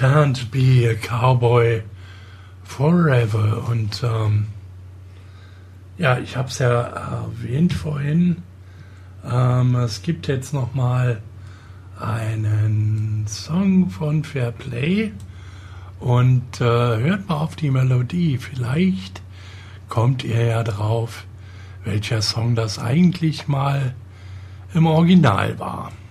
Can't be a cowboy forever. Und ja, ich habe es ja erwähnt vorhin. Es gibt jetzt nochmal einen Song von Fairplay und hört mal auf die Melodie. Vielleicht kommt ihr ja drauf, welcher Song das eigentlich mal im Original war.